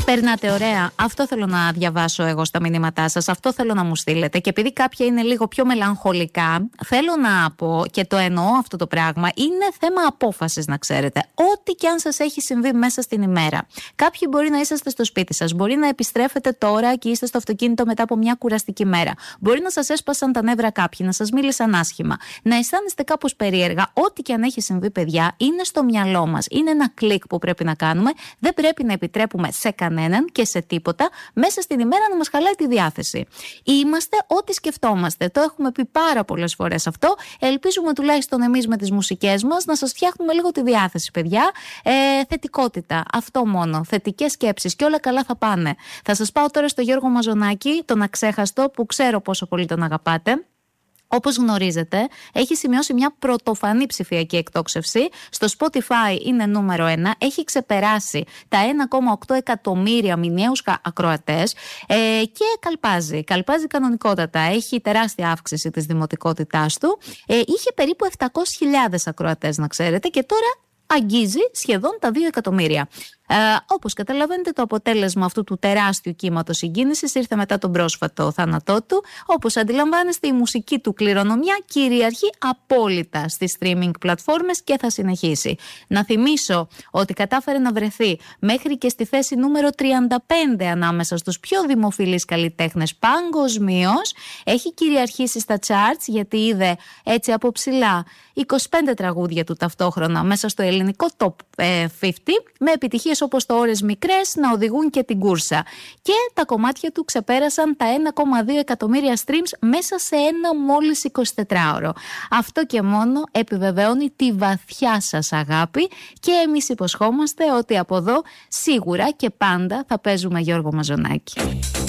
Περνάτε ωραία. Αυτό θέλω να διαβάσω εγώ στα μηνύματά σας. Αυτό θέλω να μου στείλετε. Και επειδή κάποια είναι λίγο πιο μελαγχολικά, θέλω να πω, και το εννοώ αυτό το πράγμα, είναι θέμα απόφασης, να ξέρετε. Ό,τι και αν σας έχει συμβεί μέσα στην ημέρα. Κάποιοι μπορεί να είσαστε στο σπίτι σας, μπορεί να επιστρέφετε τώρα και είστε στο αυτοκίνητο μετά από μια κουραστική μέρα. Μπορεί να σας έσπασαν τα νεύρα κάποιοι, να σας μίλησαν άσχημα, να αισθάνεστε κάπως περίεργα. Ό,τι και αν έχει συμβεί, παιδιά, είναι στο μυαλό μας. Είναι ένα κλικ που πρέπει να κάνουμε. Δεν πρέπει να επιτρέπουμε σε κανέναν και σε τίποτα μέσα στην ημέρα να μας χαλάει τη διάθεση. Είμαστε ό,τι σκεφτόμαστε. Το έχουμε πει πάρα πολλές φορές αυτό. Ελπίζουμε τουλάχιστον εμείς με τις μουσικές μας να σας φτιάχνουμε λίγο τη διάθεση, παιδιά. Θετικότητα. Αυτό μόνο. Θετικές σκέψεις και όλα καλά θα πάνε. Θα σας πάω τώρα στο Γιώργο Μαζονάκη, τον αξέχαστο, που ξέρω πόσο πολύ τον αγαπάτε. Όπως γνωρίζετε, έχει σημειώσει μια πρωτοφανή ψηφιακή εκτόξευση. Στο Spotify είναι νούμερο 1. Έχει ξεπεράσει τα 1,8 εκατομμύρια μηνιαίους ακροατές και καλπάζει κανονικότατα. Έχει τεράστια αύξηση της δημοτικότητάς του. Είχε περίπου 700.000 ακροατές, να ξέρετε, και τώρα αγγίζει σχεδόν τα 2 εκατομμύρια. Όπως καταλαβαίνετε, το αποτέλεσμα αυτού του τεράστιου κύματος συγκίνησης ήρθε μετά τον πρόσφατο θάνατό του. Όπως αντιλαμβάνεστε, η μουσική του κληρονομιά κυριαρχεί απόλυτα στις streaming πλατφόρμες και θα συνεχίσει. Να θυμίσω ότι κατάφερε να βρεθεί μέχρι και στη θέση νούμερο 35 ανάμεσα στους πιο δημοφιλείς καλλιτέχνες παγκοσμίως. Έχει κυριαρχήσει στα charts γιατί είδε έτσι από ψηλά 25 τραγούδια του ταυτόχρονα μέσα στο ελληνικό top 50, με επιτυχίες όπως το «Ώρες μικρές» να οδηγούν και την κούρσα. Και τα κομμάτια του ξεπέρασαν τα 1,2 εκατομμύρια streams μέσα σε ένα μόλις 24ωρο. Αυτό και μόνο επιβεβαιώνει τη βαθιά σας αγάπη και εμείς υποσχόμαστε ότι από εδώ σίγουρα και πάντα θα παίζουμε Γιώργο Μαζονάκη.